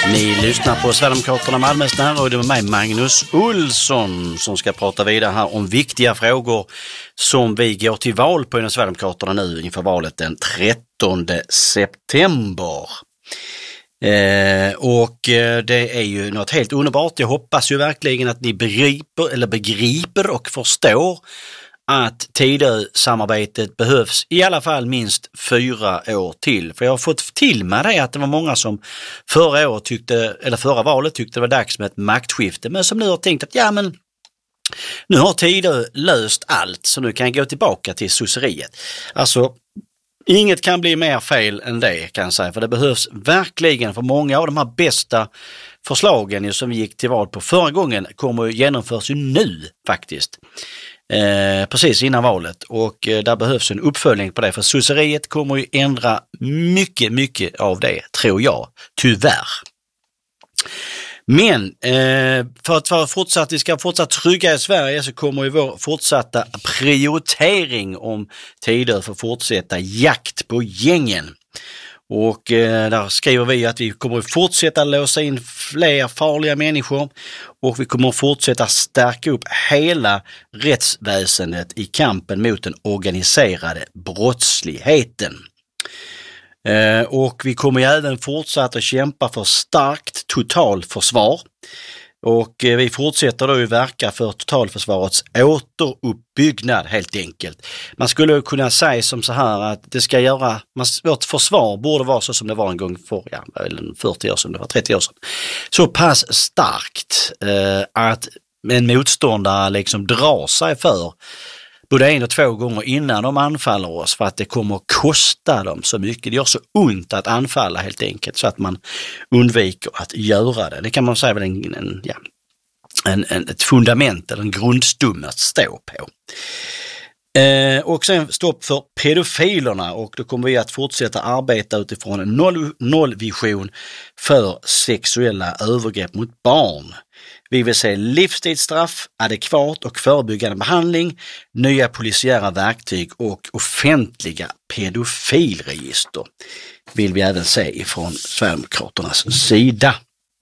Ni lyssnar på Sverigedemokraterna Malmös närradio med mig Magnus Olsson som ska prata vidare här om viktiga frågor som vi går till val på inom Sverigedemokraterna nu inför valet den 13 september. Det är ju något helt underbart. Jag hoppas ju verkligen att ni begriper och förstår att Tidösamarbetet behövs i alla fall minst 4 år till. För jag har fått till mig det att det var många som förra valet tyckte det var dags med ett maktskifte, men som nu har tänkt att nu har Tidö löst allt så nu kan jag gå tillbaka till sosseriet. Alltså, inget kan bli mer fel än det kan jag säga, för det behövs verkligen, för många av de här bästa förslagen som vi gick till val på förra gången kommer att genomföras ju nu faktiskt. Precis innan valet, och där behövs en uppföljning på det, för sosseriet kommer ju ändra mycket av det, tror jag, tyvärr. Men för att vi ska fortsatt trygga i Sverige så kommer ju vår fortsatta prioritering om Tidö för fortsätta jakt på gängen. Och där skriver vi att vi kommer att fortsätta låsa in fler farliga människor och vi kommer att fortsätta stärka upp hela rättsväsendet i kampen mot den organiserade brottsligheten. Och vi kommer även fortsätta kämpa för starkt totalförsvar. Och vi fortsätter då att verka för totalförsvarets återuppbyggnad helt enkelt. Man skulle kunna säga som så här att vårt försvar borde vara så som det var en gång för 40 år sedan, det var 30 år sedan. Så pass starkt att en motståndare liksom drar sig för både 1 och 2 gånger innan de anfaller oss, för att det kommer att kosta dem så mycket. Det gör så ont att anfalla helt enkelt, så att man undviker att göra det. Det kan man säga väl ett fundament eller en grundstomme att stå på. Och sen stopp för pedofilerna, och då kommer vi att fortsätta arbeta utifrån en nollvision för sexuella övergrepp mot barn. Vi vill se livstidsstraff, adekvat och förebyggande behandling, nya polisiära verktyg och offentliga pedofilregister vill vi även se ifrån Sverigedemokraternas sida.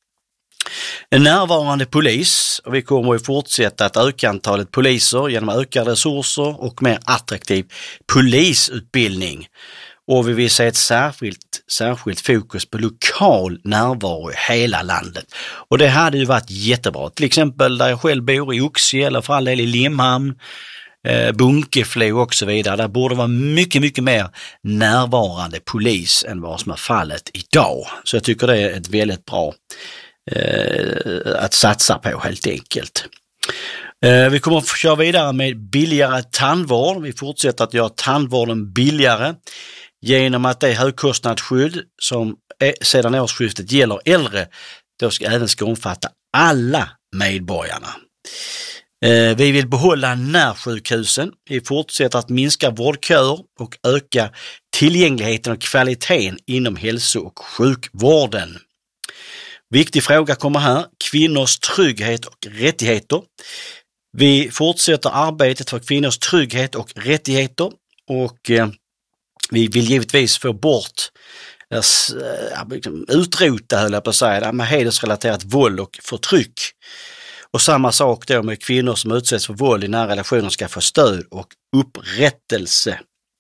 En närvarande polis, och vi kommer att fortsätta att öka antalet poliser genom ökade resurser och mer attraktiv polisutbildning. Och vi vill se ett särskilt fokus på lokal närvaro i hela landet. Och det hade ju varit jättebra. Till exempel där jag själv bor i Oxie, eller för all del i Limhamn, Bunkeflo och så vidare. Där borde vara mycket mer närvarande polis än vad som är fallet idag. Så jag tycker det är ett väldigt bra att satsa på helt enkelt. Vi kommer att köra vidare med billigare tandvård. Vi fortsätter att göra tandvården billigare genom att det högkostnadsskydd som sedan årsskiftet gäller äldre då även ska omfatta alla medborgarna. Vi vill behålla närsjukhusen. Vi fortsätter att minska vårdköer och öka tillgängligheten och kvaliteten inom hälso- och sjukvården. Viktig fråga kommer här, kvinnors trygghet och rättigheter. Vi fortsätter arbetet för kvinnors trygghet och rättigheter, och vi vill givetvis få bort, utrota höll jag på att säga, med hedersrelaterat våld och förtryck. Och samma sak då med kvinnor som utsätts för våld i nära relationer ska få stöd och upprättelse.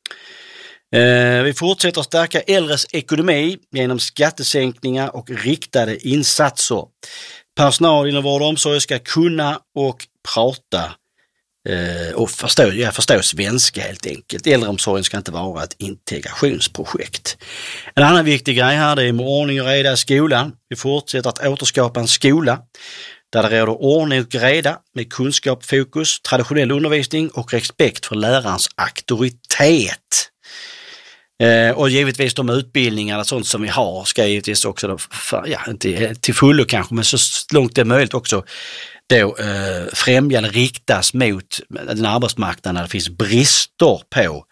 Vi fortsätter att stärka äldres ekonomi genom skattesänkningar och riktade insatser. Personal inom vård och omsorg ska kunna och prata och förstå svenska helt enkelt. Äldreomsorgen ska inte vara ett integrationsprojekt. En annan viktig grej här, det är med ordning och reda i skolan. Vi fortsätter att återskapa en skola där det råder ordning och reda med kunskap, fokus, traditionell undervisning och respekt för lärarens auktoritet. Och givetvis de utbildningar och sånt som vi har ska givetvis också, inte till fullo kanske, men så långt det är möjligt också då främja eller riktas mot den arbetsmarknaden där det finns brister på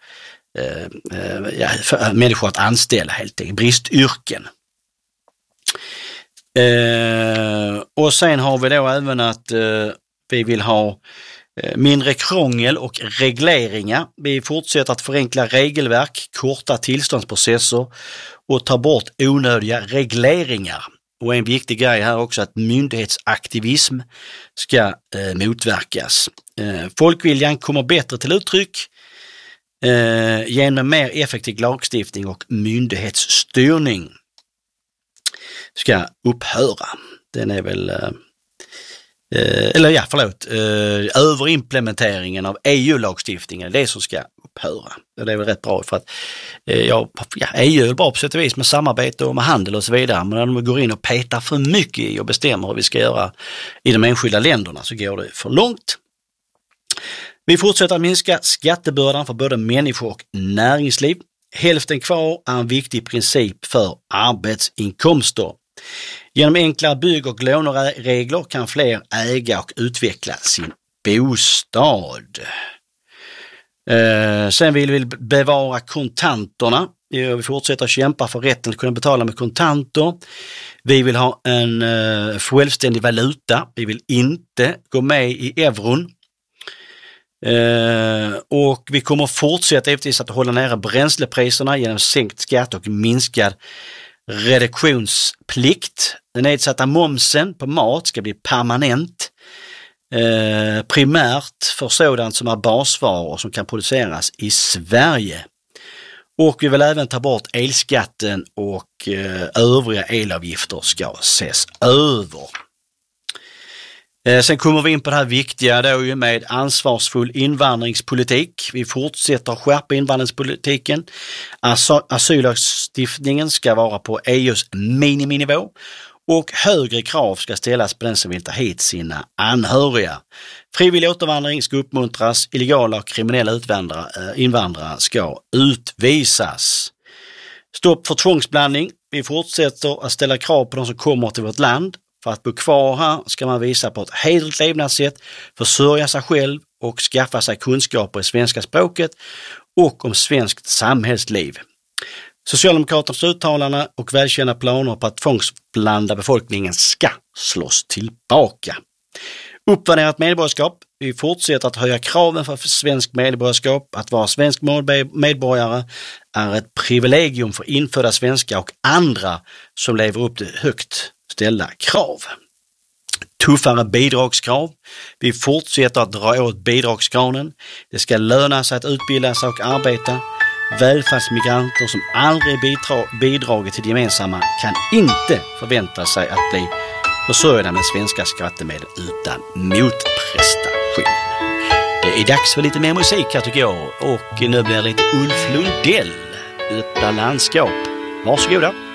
för människor att anställa helt enkelt, bristyrken. Och sen har vi då även att vi vill ha mindre krångel och regleringar. Vi fortsätter att förenkla regelverk, korta tillståndsprocesser och ta bort onödiga regleringar. Och en viktig grej här också att myndighetsaktivism ska motverkas. Folkviljan kommer bättre till uttryck genom mer effektiv lagstiftning och myndighetsstyrning ska upphöra. Den är väl överimplementeringen av EU-lagstiftningen, det som ska upphöra. Det är väl rätt bra för att EU är bra på sätt och vis med samarbete och med handel och så vidare, men när de går in och petar för mycket i och bestämmer hur vi ska göra i de enskilda länderna så går det för långt. Vi fortsätter att minska skattebördan för både människor och näringsliv. Hälften kvar är en viktig princip för arbetsinkomster. Genom enklare bygg- och låneregler kan fler äga och utveckla sin bostad. Sen vill vi bevara kontanterna. Vi fortsätter kämpa för rätten att kunna betala med kontanter. Vi vill ha en självständig valuta. Vi vill inte gå med i euron. Och vi kommer fortsätta att hålla nära bränslepriserna genom sänkt skatt och minskad reduktionsplikt. Den nedsatta momsen på mat ska bli permanent, primärt för sådant som är basvaror som kan produceras i Sverige. Och vi vill även ta bort elskatten och övriga elavgifter ska ses över. Sen kommer vi in på det här viktiga då med ansvarsfull invandringspolitik. Vi fortsätter skärpa invandringspolitiken. Asyllagstiftningen ska vara på EU:s miniminivå och högre krav ska ställas på den som vill ta hit sina anhöriga. Frivillig återvandring ska uppmuntras. Illegala och kriminella invandrare ska utvisas. Stopp för tvångsblandning. Vi fortsätter att ställa krav på de som kommer till vårt land. För att bo kvar här ska man visa på ett hederligt levnadssätt, försörja sig själv och skaffa sig kunskaper i svenska språket och om svenskt samhällsliv. Socialdemokraternas uttalanden och välkända planer på att tvångsblanda befolkningen ska slås tillbaka. Uppvärderat medborgarskap. Vi fortsätter att höja kraven för svensk medborgarskap. Att vara svensk medborgare är ett privilegium för infödda svenskar och andra som lever upp till högt ställa krav. Tuffare bidragskrav. Vi fortsätter att dra åt bidragskranen. Det ska löna sig att utbilda sig och arbeta. Välfärdsmigranter som aldrig bidragit till det gemensamma kan inte förvänta sig att bli försörjda med svenska skattemedel utan motprestation. Det är dags för lite mer musik här tycker jag, och nu blir det lite Ulf Lundell, Öppna landskap. Varsågoda.